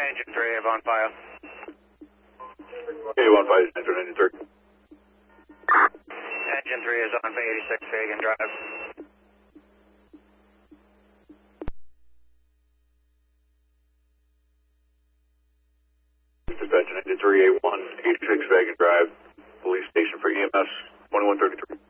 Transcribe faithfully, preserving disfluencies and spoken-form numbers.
Engine three, I have on file. eighty-one five, engine, engine three. Engine three is on for eighty-six Fagan Drive. Dispatch, engine three, eight one, eighty-six Fagan Drive, police station for E M S twenty-one thirty-three.